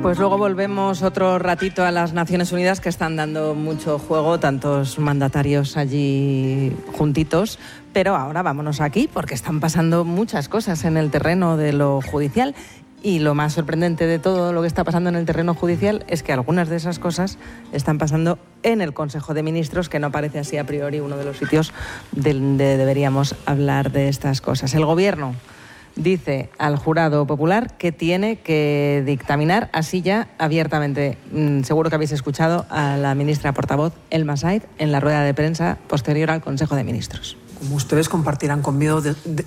Pues luego volvemos otro ratito a las Naciones Unidas, que están dando mucho juego, tantos mandatarios allí juntitos, pero ahora vámonos aquí porque están pasando muchas cosas en el terreno de lo judicial. Y lo más sorprendente de todo lo que está pasando en el terreno judicial es que algunas de esas cosas están pasando en el Consejo de Ministros, que no parece así a priori uno de los sitios donde deberíamos hablar de estas cosas. El Gobierno dice al jurado popular que tiene que dictaminar así ya abiertamente. Seguro que habéis escuchado a la ministra portavoz, Elma Said, en la rueda de prensa posterior al Consejo de Ministros. Como ustedes compartirán conmigo,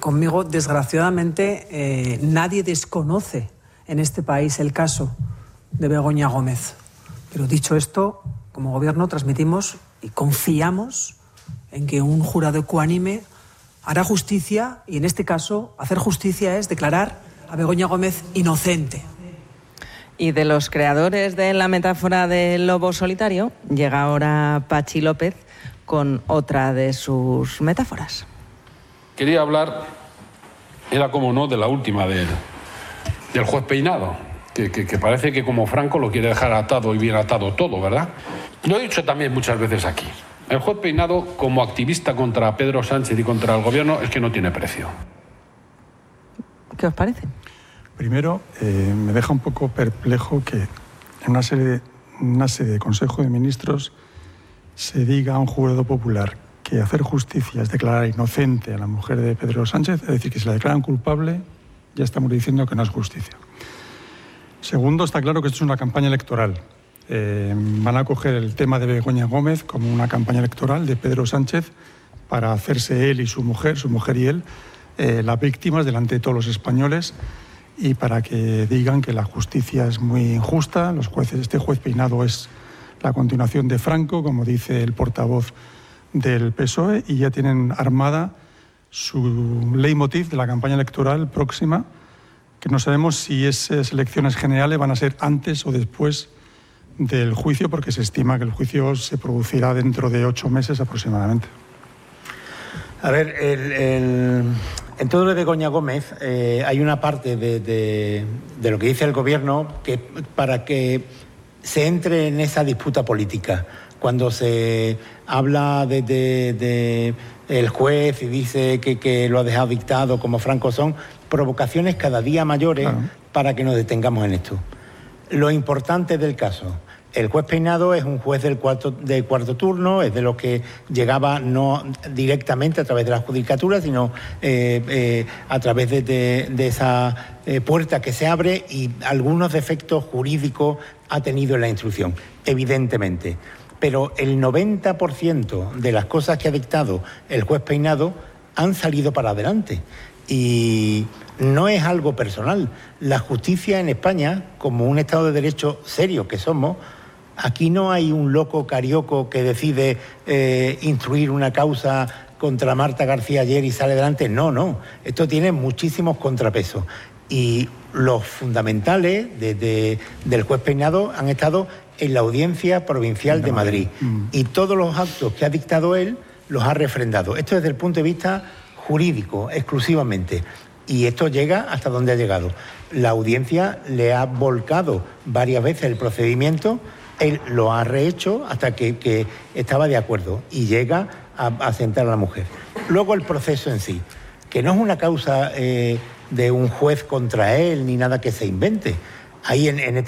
desgraciadamente nadie desconoce en este país el caso de Begoña Gómez. Pero dicho esto, como Gobierno transmitimos y confiamos en que un jurado ecuánime hará justicia, y en este caso hacer justicia es declarar a Begoña Gómez inocente. Y de los creadores de la metáfora del lobo solitario, llega ahora Pachi López con otra de sus metáforas. Quería hablar, era como no, de la última del juez Peinado, que parece que como Franco lo quiere dejar atado y bien atado todo, ¿verdad? Lo he dicho también muchas veces aquí. El juez Peinado, como activista contra Pedro Sánchez y contra el gobierno, es que no tiene precio. ¿Qué os parece? Primero, me deja un poco perplejo que en una sede de Consejo de Ministros se diga a un jurado popular que hacer justicia es declarar inocente a la mujer de Pedro Sánchez, es decir, que si la declaran culpable, ya estamos diciendo que no es justicia. Segundo, está claro que esto es una campaña electoral. Van a coger el tema de Begoña Gómez como una campaña electoral de Pedro Sánchez para hacerse él y su mujer y él las víctimas delante de todos los españoles, y para que digan que la justicia es muy injusta. Los jueces, este juez Peinado es la continuación de Franco, como dice el portavoz del PSOE, y ya tienen armada su leitmotiv de la campaña electoral próxima, que no sabemos si esas elecciones generales van a ser antes o después del juicio, porque se estima que el juicio se producirá dentro de 8 meses aproximadamente. A ver, en todo lo de Begoña Gómez hay una parte de lo que dice el Gobierno que para que se entre en esa disputa política. Cuando se habla de el juez y dice que lo ha dejado dictado como Franco, son provocaciones cada día mayores, claro, para que nos detengamos en esto. Lo importante del caso: el juez Peinado es un juez del cuarto turno, es de los que llegaba no directamente a través de la judicatura, sino a través de esa puerta que se abre, y algunos defectos jurídicos ha tenido en la instrucción, evidentemente. Pero el 90% de las cosas que ha dictado el juez Peinado han salido para adelante. Y no es algo personal. La justicia en España, como un Estado de Derecho serio que somos, aquí no hay un loco carioco que decide instruir una causa contra Marta García ayer y sale adelante. No. Esto tiene muchísimos contrapesos. Y los fundamentales del juez Peinado han estado en la Audiencia Provincial de Madrid. Y todos los actos que ha dictado él los ha refrendado. Esto desde el punto de vista jurídico, exclusivamente. Y esto llega hasta donde ha llegado. La audiencia le ha volcado varias veces el procedimiento, él lo ha rehecho hasta que estaba de acuerdo, y llega a sentar a la mujer. Luego el proceso en sí, que no es una causa de un juez contra él ni nada que se invente. Ahí en